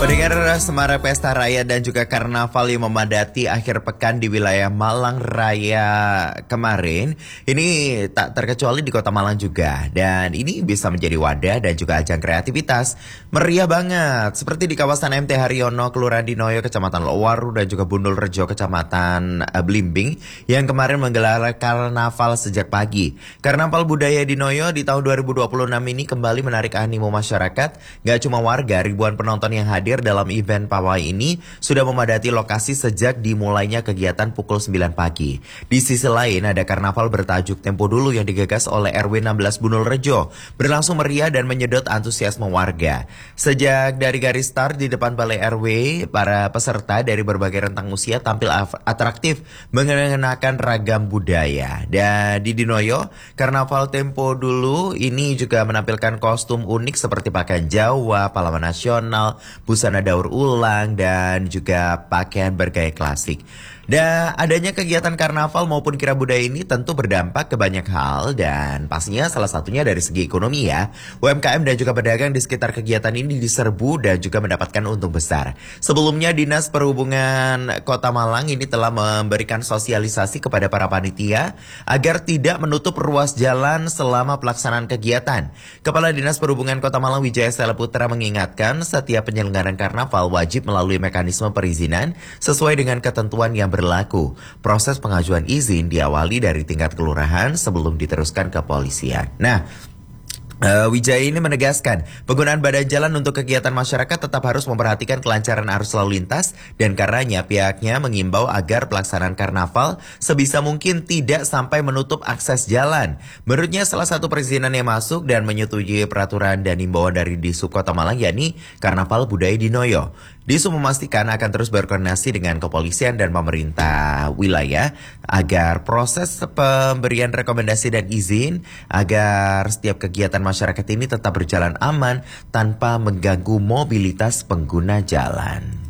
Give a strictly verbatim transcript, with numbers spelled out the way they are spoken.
Pendengar Semarak Pesta Raya dan juga Karnaval yang memadati akhir pekan di wilayah Malang Raya kemarin, ini tak terkecuali di Kota Malang juga. Dan ini bisa menjadi wadah dan juga ajang kreativitas. Meriah banget, seperti di kawasan M T Haryono, Kelurahan Dinoyo, Kecamatan Lowaru, dan juga Bundul Rejo, Kecamatan uh, Blimbing, yang kemarin menggelar karnaval sejak pagi. Karnaval budaya Dinoyo di tahun dua ribu dua puluh enam ini kembali menarik animo masyarakat. Gak cuma warga, ribuan penonton yang hadir dalam event pawai ini sudah memadati lokasi sejak dimulainya kegiatan pukul sembilan pagi. Di sisi lain ada karnaval bertajuk Tempo Dulu yang digagas oleh R W enam belas Bundul Rejo, berlangsung meriah dan menyedot antusiasme warga. Sejak dari garis start di depan balai R W, para peserta dari berbagai rentang usia tampil atraktif mengenakan ragam budaya. Dan di Dinoyo, karnaval Tempo Dulu ini juga menampilkan kostum unik seperti pakaian Jawa, pahlawan nasional, busana daur ulang, dan juga pakaian bergaya klasik. Dan adanya kegiatan karnaval maupun kira budaya ini tentu berdampak ke banyak hal, dan pastinya salah satunya dari segi ekonomi ya. U M K M dan juga pedagang di sekitar kegiatan ini diserbu dan juga mendapatkan untung besar. Sebelumnya Dinas Perhubungan Kota Malang ini telah memberikan sosialisasi kepada para panitia agar tidak menutup ruas jalan selama pelaksanaan kegiatan. Kepala Dinas Perhubungan Kota Malang Wijaya Stella Putra mengingatkan setiap penyelenggaraan karnaval wajib melalui mekanisme perizinan sesuai dengan ketentuan yang berlaku. Proses pengajuan izin diawali dari tingkat kelurahan sebelum diteruskan ke kepolisian. Nah, Uh, Wijaya ini menegaskan penggunaan badan jalan untuk kegiatan masyarakat tetap harus memperhatikan kelancaran arus lalu lintas, dan karenanya pihaknya mengimbau agar pelaksanaan karnaval sebisa mungkin tidak sampai menutup akses jalan. Menurutnya salah satu perizinan yang masuk dan menyetujui peraturan dan imbauan dari Disub Kota Malang yakni Karnaval Budaya Dinoyo. Disub memastikan akan terus berkoordinasi dengan kepolisian dan pemerintah wilayah agar proses pemberian rekomendasi dan izin agar setiap kegiatan masyarakat ini tetap berjalan aman tanpa mengganggu mobilitas pengguna jalan.